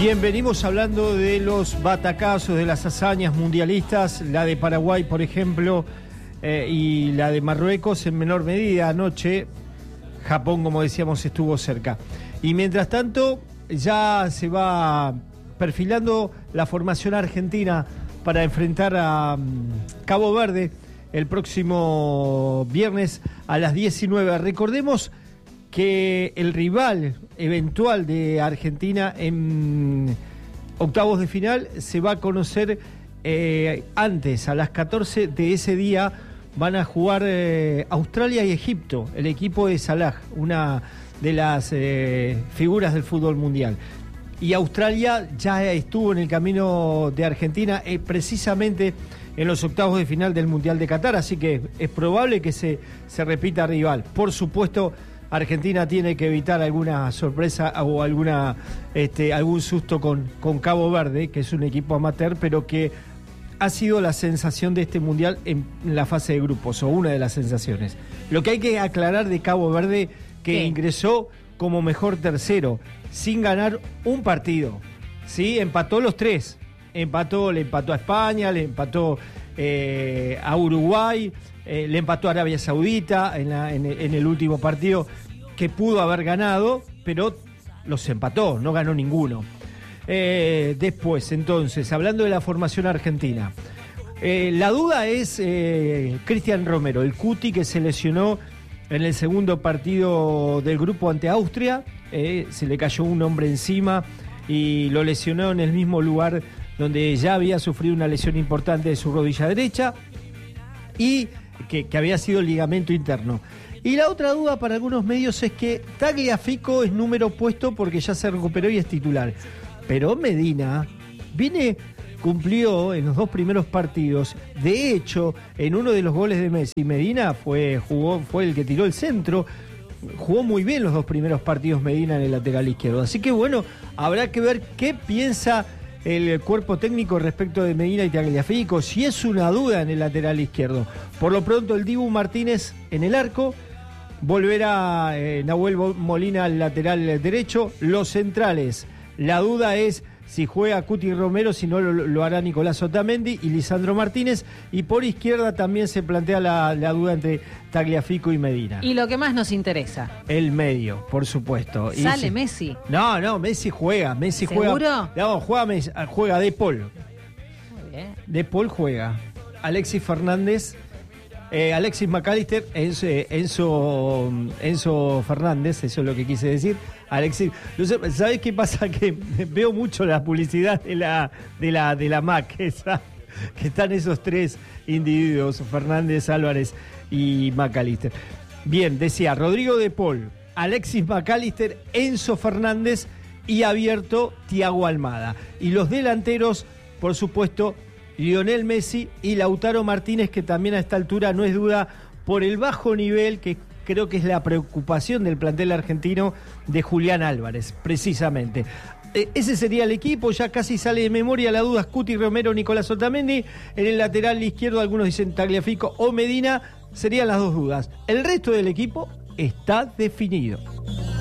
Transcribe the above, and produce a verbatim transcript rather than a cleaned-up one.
Bien, venimos hablando de los batacazos, de las hazañas mundialistas, la de Paraguay, por ejemplo, eh, y la de Marruecos en menor medida. Anoche, Japón, como decíamos, estuvo cerca. Y mientras tanto, ya se va perfilando la formación argentina para enfrentar a um, Cabo Verde el próximo viernes a las diecinueve. Recordemos que el rival eventual de Argentina en octavos de final se va a conocer eh, antes, a las catorce de ese día van a jugar eh, Australia y Egipto, el equipo de Salah, una de las eh, figuras del fútbol mundial. Y Australia ya estuvo en el camino de Argentina eh, precisamente en los octavos de final del Mundial de Qatar, así que es probable que se, se repita rival. Por supuesto, Argentina tiene que evitar alguna sorpresa o alguna este, algún susto con, con Cabo Verde, que es un equipo amateur, pero que ha sido la sensación de este Mundial en la fase de grupos, o una de las sensaciones. Lo que hay que aclarar de Cabo Verde, que ¿Qué? ingresó como mejor tercero, sin ganar un partido, ¿sí? Empató los tres. Empató, le empató a España, le empató eh, a Uruguay, eh, le empató a Arabia Saudita en, la, en, en el último partido que pudo haber ganado, pero los empató, no ganó ninguno. Eh, después, entonces, hablando de la formación argentina, eh, la duda es eh, Cristian Romero, el Cuti, que se lesionó en el segundo partido del grupo ante Austria, eh, se le cayó un hombre encima y lo lesionó en el mismo lugar donde ya había sufrido una lesión importante de su rodilla derecha y que, que había sido el ligamento interno. Y la otra duda para algunos medios es que Tagliafico es número puesto porque ya se recuperó y es titular. Pero Medina viene, cumplió en los dos primeros partidos. De hecho, en uno de los goles de Messi, Medina fue, jugó, fue el que tiró el centro. Jugó muy bien los dos primeros partidos Medina en el lateral izquierdo. Así que bueno, habrá que ver qué piensa el cuerpo técnico respecto de Medina y Tagliafico, si es una duda en el lateral izquierdo. Por lo pronto el Dibu Martínez en el arco, volverá eh, Nahuel Molina al lateral derecho, los centrales. La duda es si juega Cuti Romero, si no lo, lo hará Nicolás Otamendi y Lisandro Martínez. Y por izquierda también se plantea la, la duda entre Tagliafico y Medina. Y lo que más nos interesa. El medio, por supuesto. ¿Sale y si, Messi? No, no, Messi juega. Messi ¿Seguro? juega. No, juega, Messi, juega De Paul. Muy bien. De Paul juega. Alexis Fernández. Eh, Alexis McAllister, Enzo, Enzo, Enzo Fernández, eso es lo que quise decir. Alexis, ¿sabes qué pasa? Que veo mucho la publicidad de la de la de la Mac, esa, que están esos tres individuos, Fernández, Álvarez y McAllister. Bien, decía Rodrigo De Paul, Alexis McAllister, Enzo Fernández y abierto Thiago Almada. Y los delanteros, por supuesto, Lionel Messi y Lautaro Martínez, que también a esta altura no es duda por el bajo nivel, que creo que es la preocupación del plantel argentino, de Julián Álvarez, precisamente. Eh, ese sería el equipo, ya casi sale de memoria la duda, Cuti Romero, Nicolás Otamendi. En el lateral izquierdo algunos dicen Tagliafico o Medina, serían las dos dudas. El resto del equipo está definido.